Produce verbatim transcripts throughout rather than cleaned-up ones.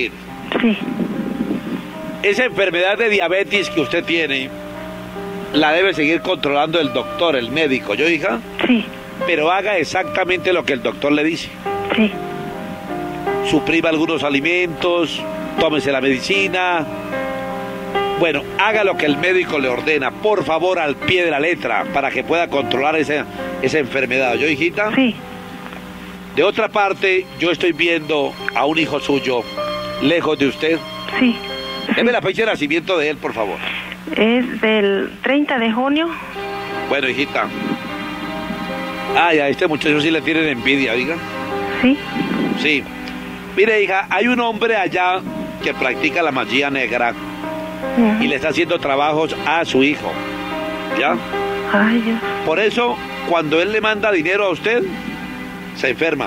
decir. Sí. Esa enfermedad de diabetes que usted tiene, la debe seguir controlando el doctor, el médico, ¿yo, hija? Sí. Pero haga exactamente lo que el doctor le dice. Sí. Suprima algunos alimentos, tómese la medicina. Bueno, haga lo que el médico le ordena, por favor, al pie de la letra, para que pueda controlar esa, esa enfermedad, ¿yo, hijita? Sí. De otra parte, yo estoy viendo a un hijo suyo, lejos de usted. Sí. Deme la fecha de nacimiento de él, por favor. Es del treinta de junio. Bueno, hijita. Ay, a este muchacho sí le tienen envidia, oiga. Sí. Sí. Mire, hija, hay un hombre allá que practica la magia negra Uh-huh. y le está haciendo trabajos a su hijo. ¿Ya? Ay, Dios. Por eso, cuando él le manda dinero a usted, se enferma.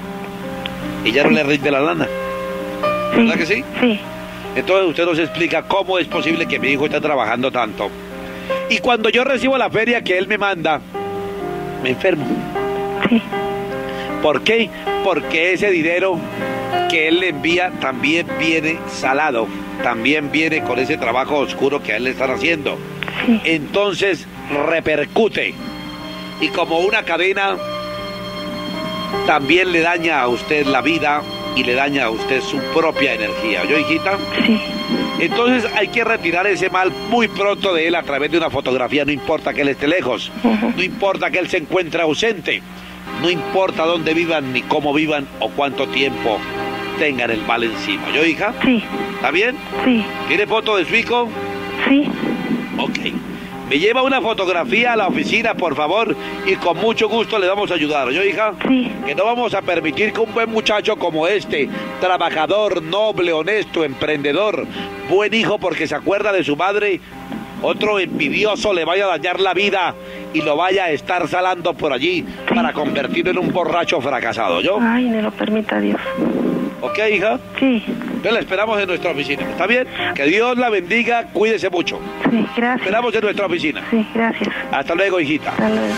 Y ya no le rinde la lana. Sí. ¿Verdad que sí? Sí. Entonces usted nos explica cómo es posible que mi hijo esté trabajando tanto. Y cuando yo recibo la feria que él me manda, me enfermo. Sí. ¿Por qué? Porque ese dinero que él le envía también viene salado, también viene con ese trabajo oscuro que a él le están haciendo. Sí. Entonces repercute. Y como una cadena, también le daña a usted la vida y le daña a usted su propia energía. ¿Yo, hijita? Sí. Entonces hay que retirar ese mal muy pronto de él a través de una fotografía, no importa que él esté lejos, Uh-huh. no importa que él se encuentre ausente, no importa dónde vivan, ni cómo vivan o cuánto tiempo tengan el mal encima. ¿Yo, hija? Sí. ¿Está bien? Sí. ¿Tiene foto de su hijo? Sí. Ok. Me lleva una fotografía a la oficina, por favor, y con mucho gusto le vamos a ayudar. ¿Yo, hija? Sí. Que no vamos a permitir que un buen muchacho como este, trabajador, noble, honesto, emprendedor, buen hijo porque se acuerda de su madre, otro envidioso le vaya a dañar la vida y lo vaya a estar salando por allí Sí. para convertirlo en un borracho fracasado. ¿Yo? Ay, no lo permita Dios. ¿Ok, hija? Sí. Entonces la esperamos en nuestra oficina. ¿Está bien? Que Dios la bendiga, cuídese mucho. Sí, gracias. Esperamos en nuestra oficina. Sí, gracias. Hasta luego, hijita. Hasta luego.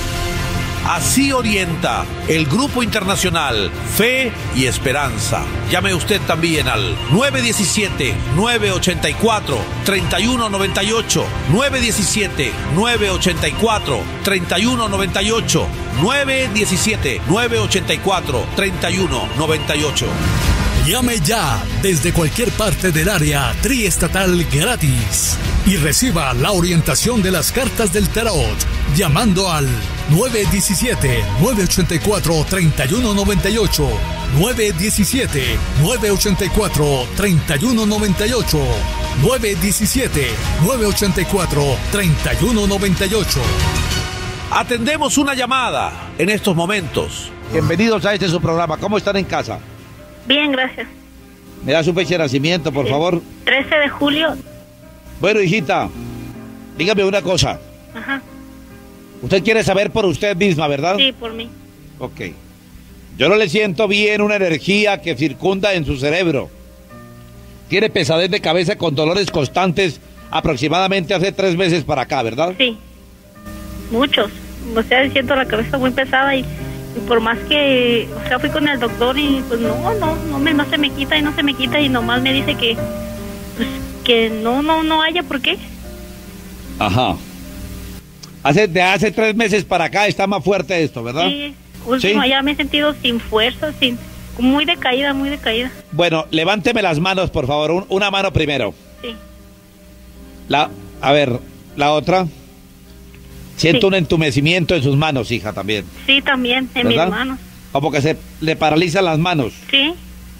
Así orienta el Grupo Internacional Fe y Esperanza. Llame usted también al nueve uno siete, nueve ocho cuatro, tres uno nueve ocho, nueve uno siete, nueve ocho cuatro, tres uno nueve ocho, nueve uno siete, nueve ocho cuatro, tres uno nueve ocho. Llame ya desde cualquier parte del área triestatal gratis y reciba la orientación de las cartas del tarot llamando al nueve uno siete, nueve ocho cuatro, tres uno nueve ocho, nueve uno siete, nueve ocho cuatro, tres uno nueve ocho, nueve uno siete, nueve ocho cuatro, tres uno nueve ocho. Atendemos una llamada en estos momentos. Bienvenidos a este su programa. ¿Cómo están en casa? Bien, gracias. ¿Me da su fecha de nacimiento, por favor? trece de julio. Bueno, hijita, dígame una cosa. Ajá. Usted quiere saber por usted misma, ¿verdad? Sí, por mí. Ok. Yo no le siento bien una energía que circunda en su cerebro. Tiene pesadez de cabeza con dolores constantes aproximadamente hace tres meses para acá, ¿verdad? Sí. Muchos. O sea, siento la cabeza muy pesada y, y por más que, o sea, fui con el doctor y pues no, no, no me, no se me quita y no se me quita y nomás me dice que, pues, que no, no, no haya por qué. Ajá. Hace, de hace tres meses para acá está más fuerte esto, ¿verdad? Sí. Último, ¿Sí? ya me he sentido sin fuerza, sin, muy decaída, muy decaída. Bueno, levánteme las manos, por favor. Un- una mano primero. Sí. La, a ver, la otra. Siento Sí. un entumecimiento en sus manos, hija, también. Sí, también, en ¿Verdad? mis manos. Como que se le paralizan las manos. Sí.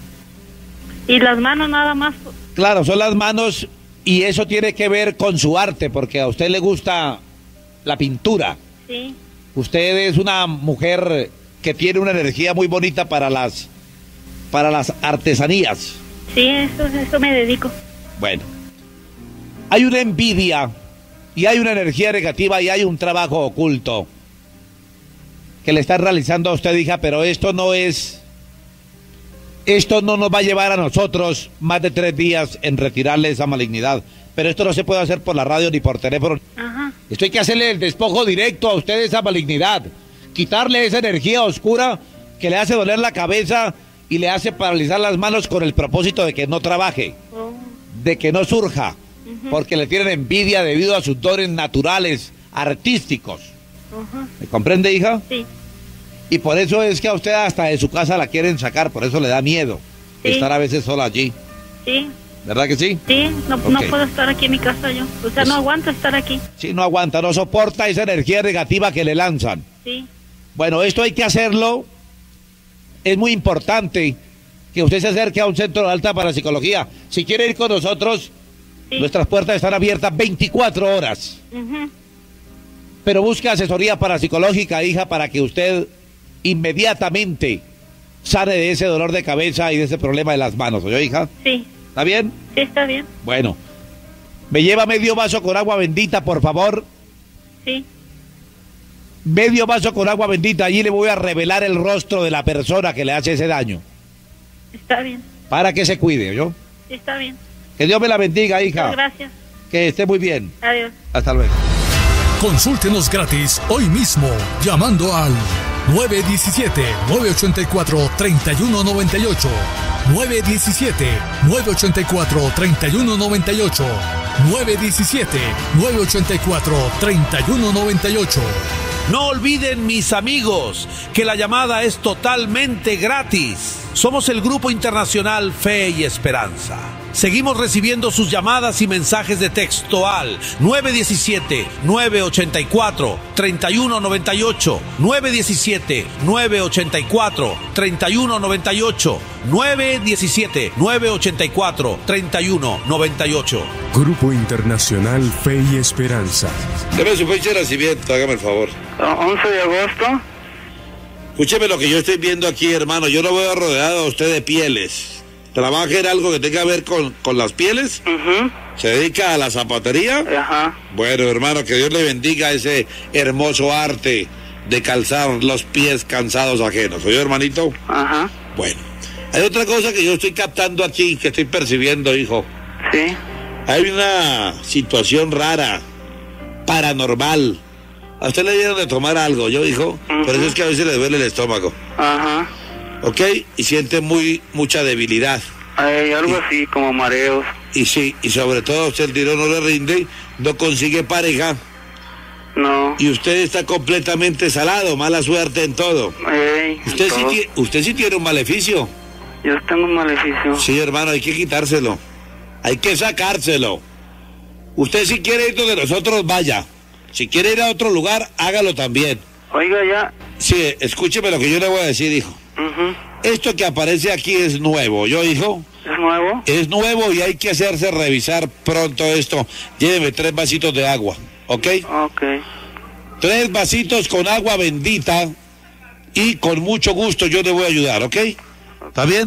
Y las manos nada más. Claro, son las manos y eso tiene que ver con su arte, porque a usted le gusta la pintura. Sí. Usted es una mujer que tiene una energía muy bonita para las, para las artesanías. Sí, eso, eso me dedico. Bueno, hay una envidia y hay una energía negativa y hay un trabajo oculto que le está realizando a usted, hija, pero esto no es... Esto no nos va a llevar a nosotros más de tres días en retirarle esa malignidad. Pero esto no se puede hacer por la radio ni por teléfono. Ajá. Esto hay que hacerle el despojo directo a usted de esa malignidad. Quitarle esa energía oscura que le hace doler la cabeza y le hace paralizar las manos con el propósito de que no trabaje, Oh. de que no surja, Ujú. porque le tienen envidia debido a sus dones naturales, artísticos. Ajá. ¿Me comprende, hija? Sí. Y por eso es que a usted hasta de su casa la quieren sacar, por eso le da miedo Sí. estar a veces sola allí. Sí. ¿Verdad que sí? Sí. No, no Ok. puedo estar aquí en mi casa yo. O sea, Es- no aguanto estar aquí. Sí, no aguanta, no soporta esa energía negativa que le lanzan. Sí. Bueno, esto hay que hacerlo. Es muy importante que usted se acerque a un centro de alta parapsicología. Si quiere ir con nosotros, Sí. nuestras puertas están abiertas veinticuatro horas. Ujú. Pero busque asesoría parapsicológica, hija, para que usted inmediatamente sane de ese dolor de cabeza y de ese problema de las manos. ¿Oye, hija? Sí. ¿Está bien? Sí, está bien. Bueno. ¿Me lleva medio vaso con agua bendita, por favor? Sí. Medio vaso con agua bendita. Allí le voy a revelar el rostro de la persona que le hace ese daño. Está bien. Para que se cuide, ¿yo? Sí, está bien. Que Dios me la bendiga, hija. Muchas gracias. Que esté muy bien. Adiós. Hasta luego. Consúltenos gratis hoy mismo llamando al nueve uno siete, nueve ocho cuatro, tres uno nueve ocho, nueve uno siete, nueve ocho cuatro, tres uno nueve ocho, nueve uno siete, nueve ocho cuatro, tres uno nueve ocho. No olviden, mis amigos, que la llamada es totalmente gratis. Somos el Grupo Internacional Fe y Esperanza. Seguimos recibiendo sus llamadas y mensajes de texto al nueve uno siete, nueve ocho cuatro, tres uno nueve ocho, nueve uno siete, nueve ocho cuatro, tres uno nueve ocho, nueve uno siete, nueve ocho cuatro, tres uno nueve ocho. Grupo Internacional Fe y Esperanza. Deme su fecha de nacimiento, hágame el favor. once de agosto. Escúcheme lo que yo estoy viendo aquí, hermano. Yo lo veo rodeado a usted de pieles. ¿Trabaja en algo que tenga que ver con, con las pieles? Mhm. ¿Se dedica a la zapatería? Ajá. Bueno, hermano, que Dios le bendiga ese hermoso arte de calzar los pies cansados ajenos. ¿Oye, hermanito? Ajá. Bueno, hay otra cosa que yo estoy captando aquí, que estoy percibiendo, hijo. Sí. Hay una situación rara, paranormal. A usted le dieron de tomar algo, yo, hijo. Ujú. Por eso es que a veces le duele el estómago. Ajá. ¿Ok? Y siente muy mucha debilidad. Hay algo Y- así como mareos. Y sí, y sobre todo a usted el dinero no le rinde, no consigue pareja. No. Y usted está completamente salado, mala suerte en todo. Ey, Usted sí, todo. tie- usted sí tiene un maleficio. Yo tengo un maleficio. Sí, hermano, hay que quitárselo. Hay que sacárselo. Usted si quiere ir donde nosotros, vaya. Si quiere ir a otro lugar, hágalo también. Oiga, ya. Sí, escúcheme lo que yo le voy a decir, hijo. Mhm. Esto que aparece aquí es nuevo, ¿yo, hijo? ¿Es nuevo? Es nuevo y hay que hacerse revisar pronto esto. Lléveme tres vasitos de agua, ¿ok? Ok. Tres vasitos con agua bendita y con mucho gusto yo le voy a ayudar, ¿ok? ¿Está bien?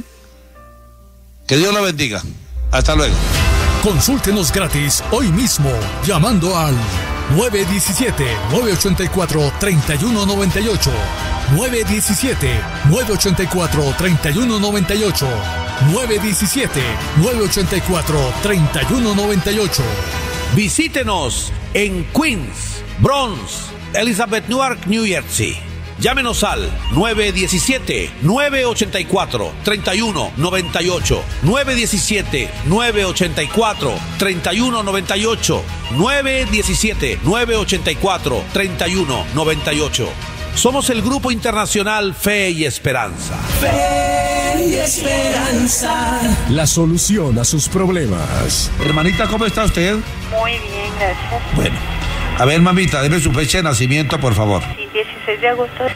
Que Dios la bendiga. Hasta luego. Consúltenos gratis hoy mismo llamando al nueve uno siete, nueve ocho cuatro, tres uno nueve ocho, nueve uno siete, nueve ocho cuatro, tres uno nueve ocho, nueve uno siete, nueve ocho cuatro, tres uno nueve ocho. Visítenos en Queens, Bronx, Elizabeth, Newark, New Jersey. Llámenos al nueve uno siete, nueve ocho cuatro, tres uno nueve ocho, nueve uno siete, nueve ocho cuatro, tres uno nueve ocho, nueve uno siete, nueve ocho cuatro, tres uno nueve ocho. Somos el Grupo Internacional Fe y Esperanza. Fe y esperanza. La solución a sus problemas. Hermanita, ¿cómo está usted? Muy bien, gracias. Bueno. A ver, mamita, deme su fecha de nacimiento, por favor. Sí, dieciséis de agosto.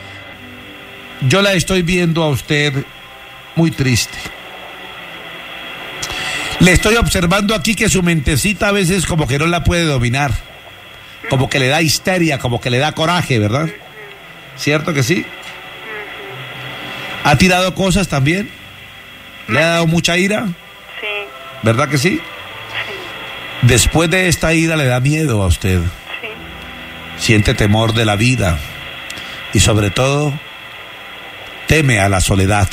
Yo la estoy viendo a usted muy triste. Le estoy observando aquí que su mentecita a veces como que no la puede dominar. Como que le da histeria, como que le da coraje, ¿verdad? ¿Cierto que sí? ¿Ha tirado cosas también? ¿Le ha dado mucha ira? Sí, ¿Verdad que sí? Después de esta ira le da miedo a usted. sí. Siente temor de la vida. Y sobre todo, teme a la soledad.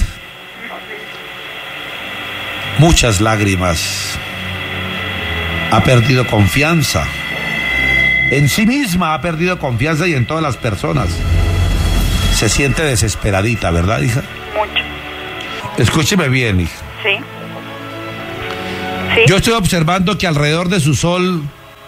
Muchas lágrimas. Ha perdido confianza. En sí misma ha perdido confianza y en todas las personas. Se siente desesperadita, ¿verdad, hija? Mucho. Escúcheme bien, hija. Sí. Sí. Yo estoy observando que alrededor de su sol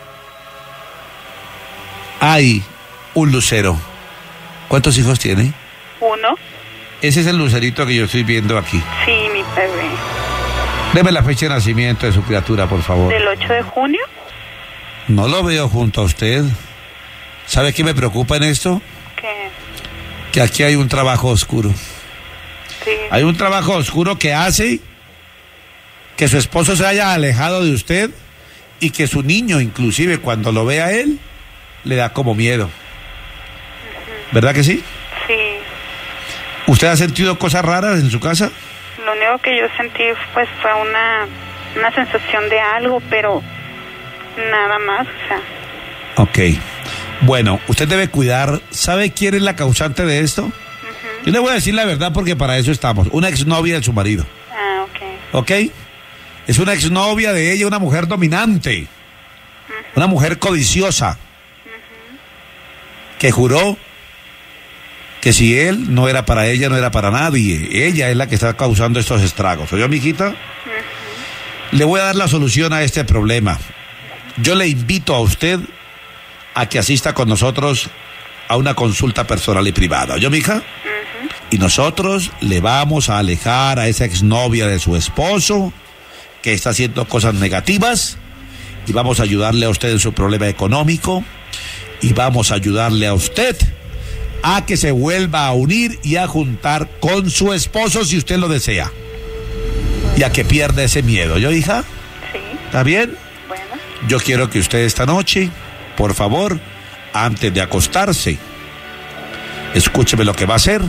hay un lucero. ¿Cuántos hijos tiene? Uno. Ese es el lucerito que yo estoy viendo aquí. Sí, mi bebé. Deme la fecha de nacimiento de su criatura, por favor. ¿Del ocho de junio? No lo veo junto a usted. ¿Sabe qué me preocupa en esto? ¿Qué? Que aquí hay un trabajo oscuro. Sí. Hay un trabajo oscuro que hace que su esposo se haya alejado de usted y que su niño, inclusive cuando lo ve a él, le da como miedo. Uh-huh. ¿Verdad que sí? Sí. ¿Usted ha sentido cosas raras en su casa? Lo único que yo sentí pues fue una, una sensación de algo, pero nada más, o sea. Ok. Bueno, usted debe cuidar. ¿Sabe quién es la causante de esto? Uh-huh. Yo le voy a decir la verdad porque para eso estamos. Una exnovia de su marido. Ah, ok. ¿Ok? Es una exnovia de ella, una mujer dominante. Uh-huh. Una mujer codiciosa. Uh-huh. Que juró que si él no era para ella, no era para nadie. Ella es la que está causando estos estragos. ¿Oyó, mijita? Uh-huh. Le voy a dar la solución a este problema. Yo le invito a usted a que asista con nosotros a una consulta personal y privada. ¿Oyó, mija? Uh-huh. Y nosotros le vamos a alejar a esa exnovia de su esposo que está haciendo cosas negativas y vamos a ayudarle a usted en su problema económico y vamos a ayudarle a usted a que se vuelva a unir y a juntar con su esposo si usted lo desea y a que pierda ese miedo. ¿Yo, hija? Sí. ¿Está bien? Bueno. Yo quiero que usted esta noche, por favor, antes de acostarse, escúcheme lo que va a hacer.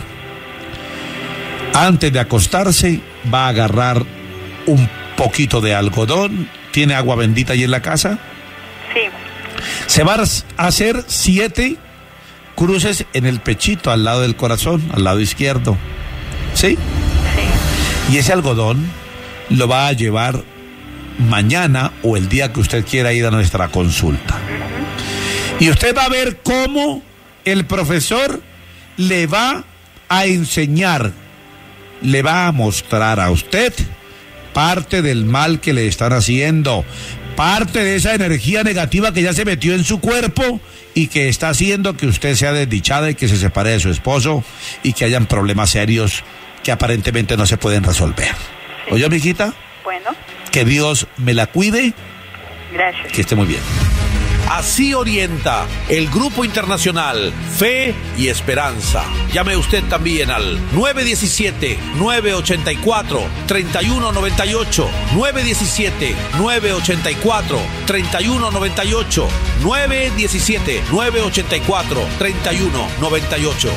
Antes de acostarse, va a agarrar un poquito de algodón. ¿Tiene agua bendita ahí en la casa? Sí. Se va a hacer siete cruces en el pechito, al lado del corazón, al lado izquierdo. ¿Sí? Sí. Y ese algodón lo va a llevar mañana o el día que usted quiera ir a nuestra consulta. Uh-huh. Y usted va a ver cómo el profesor le va a enseñar, le va a mostrar a usted parte del mal que le están haciendo, parte de esa energía negativa que ya se metió en su cuerpo y que está haciendo que usted sea desdichada y que se separe de su esposo y que hayan problemas serios que aparentemente no se pueden resolver. Sí. ¿Oyó, mijita? Bueno. Que Dios me la cuide. Gracias. Que esté muy bien. Así orienta el Grupo Internacional Fe y Esperanza. Llame usted también al nueve uno siete, nueve ocho cuatro, tres uno nueve ocho, nueve uno siete, nueve ocho cuatro, tres uno nueve ocho, nueve uno siete, nueve ocho cuatro, tres uno nueve ocho.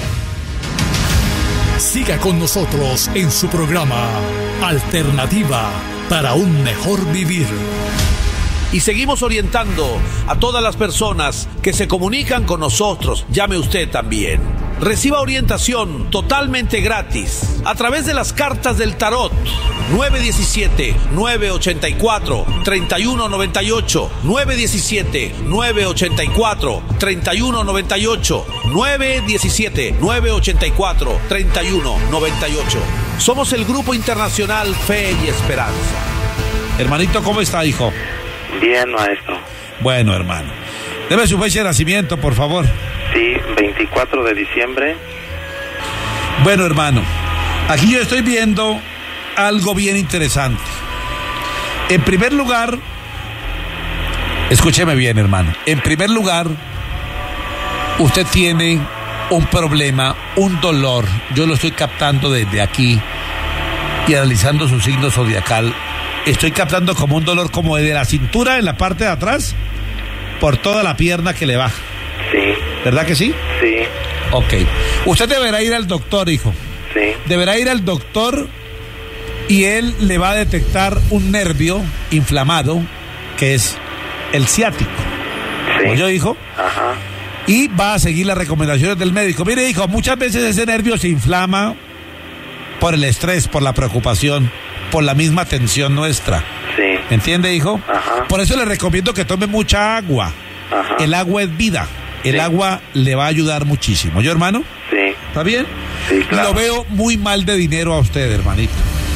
Siga con nosotros en su programa Alternativa para un mejor vivir. Y seguimos orientando a todas las personas que se comunican con nosotros. Llame usted también. Reciba orientación totalmente gratis a través de las cartas del tarot. nueve uno siete, nueve ocho cuatro, tres uno nueve ocho, nueve uno siete, nueve ocho cuatro, tres uno nueve ocho, nueve uno siete, nueve ocho cuatro, tres uno nueve ocho. Somos el Grupo Internacional Fe y Esperanza. Hermanito, ¿cómo está, hijo? Bien, maestro. Bueno, hermano. Deme su fecha de nacimiento, por favor. Sí, veinticuatro de diciembre. Bueno, hermano, aquí yo estoy viendo algo bien interesante. En primer lugar, escúcheme bien, hermano. En primer lugar, usted tiene un problema, un dolor. Yo lo estoy captando desde aquí y analizando su signo zodiacal. Estoy captando como un dolor como de la cintura en la parte de atrás por toda la pierna que le baja. Sí. ¿Verdad que sí? Sí. Ok. Usted deberá ir al doctor, hijo. Sí. Deberá ir al doctor y él le va a detectar un nervio inflamado que es el ciático. Sí. ¿Oyó, hijo? Ajá. Y va a seguir las recomendaciones del médico. Mire, hijo, muchas veces ese nervio se inflama por el estrés, por la preocupación, por la misma tensión nuestra. Sí. ¿Entiende, hijo? Ajá. Por eso le recomiendo que tome mucha agua. Ajá. El agua es vida. El sí. agua le va a ayudar muchísimo. ¿Yo, hermano? Sí. ¿Está bien? Sí, claro. Lo veo muy mal de dinero a usted, hermanito.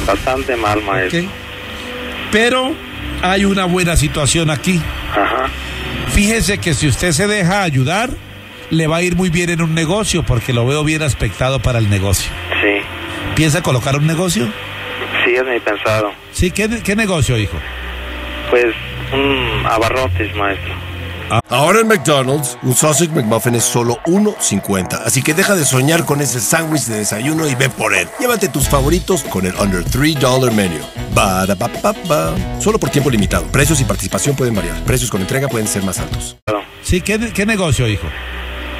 Bastante mal, maestro. Ok. Pero hay una buena situación aquí. Ajá. Fíjese que si usted se deja ayudar, le va a ir muy bien en un negocio, porque lo veo bien aspectado para el negocio. Sí. ¿Piensa colocar un negocio? Sí, es mi pensado. Sí, ¿qué, qué negocio, hijo? Pues, un abarrotes, maestro. Ahora en McDonald's, un Sausage McMuffin es solo uno cincuenta. Así que deja de soñar con ese sándwich de desayuno y ve por él. Llévate tus favoritos con el Under tres dólares Menu. Ba-da-ba-ba-ba. Solo por tiempo limitado. Precios y participación pueden variar. Precios con entrega pueden ser más altos. Sí, ¿qué, qué negocio, hijo?